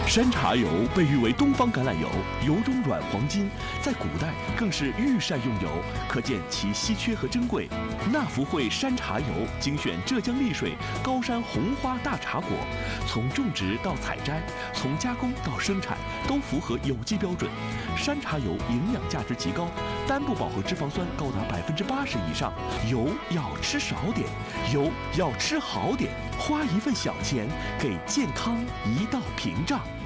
山茶油被誉为东方橄榄油，油中软黄金，在古代更是御膳用油，可见其稀缺和珍贵。纳福汇山茶油精选浙江丽水高山红花大茶果，从种植到采摘，从加工到生产都符合有机标准。山茶油营养价值极高，单不饱和脂肪酸高达80%以上。油要吃少点，油要吃好点，花一份小钱给健康一道屏障。